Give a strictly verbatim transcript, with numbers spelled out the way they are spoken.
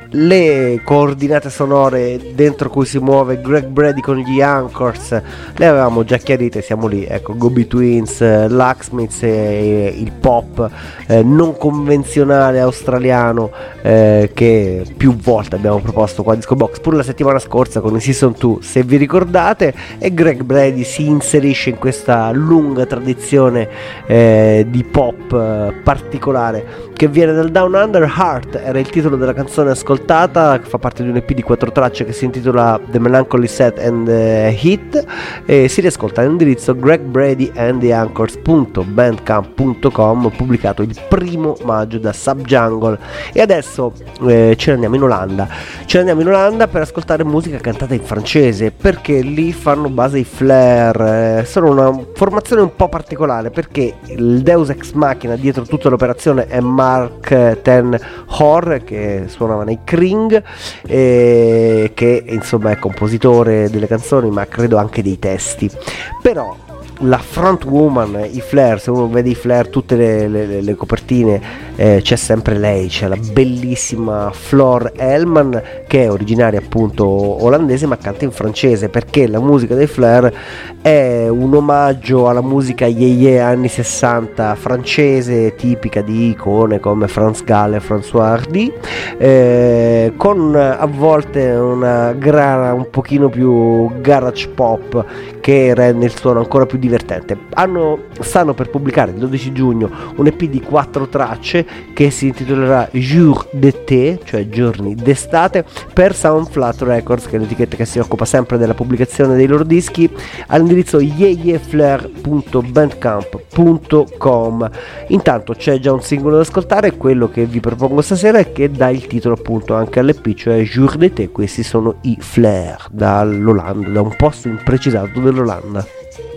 le coordinate sonore dentro cui si muove Greg Brady con gli Anchors le avevamo già chiarite, siamo lì, ecco, Go-Be Twins, Locksmiths e il pop eh, non convenzionale australiano eh, che più volte abbiamo proposto qua a Disco Box, pure la settimana scorsa con il Season due, se vi ricordate. E Greg Brady si inserisce in questa lunga tradizione eh, di pop eh, particolare che viene dal Down Under. Heart era il titolo della canzone ascoltata, che fa parte di un E P di quattro tracce che si intitola The Melancholy Set and the Hit, e si riascolta all'indirizzo greg brady and the anchors punto bandcamp punto com, pubblicato il primo maggio da Subjungle. E adesso eh, ce ne andiamo in Olanda ce ne andiamo in Olanda per ascoltare musica cantata in francese, perché lì fanno base i Flare, eh, sono una formazione un po' particolare, perché il Deus Ex Machina dietro tutta l'operazione è Mark Ten Hor, che suonava nei Kring, e che insomma è compositore delle canzoni ma credo anche dei testi. Però la front woman, i Flare, se uno vede i Flare tutte le, le, le copertine eh, c'è sempre lei, c'è la bellissima Floor Elman, che è originaria appunto olandese ma canta in francese, perché la musica dei Flare è un omaggio alla musica ye ye anni sessanta francese, tipica di icone come Franz Gall e François Hardy, eh, con a volte una grana un pochino più garage pop che rende il suono ancora più divertente. Hanno, stanno per pubblicare il dodici giugno un E P di quattro tracce che si intitolerà Jour d'été, cioè giorni d'estate, per Sound Flat Records, che è l'etichetta che si occupa sempre della pubblicazione dei loro dischi, all'indirizzo yeyeflare punto bandcamp punto com. Intanto c'è già un singolo da ascoltare, quello che vi propongo stasera, e che dà il titolo appunto anche all'E P, cioè Jour d'été. Questi sono i Flare dall'Olanda, da un posto imprecisato dell'Olanda.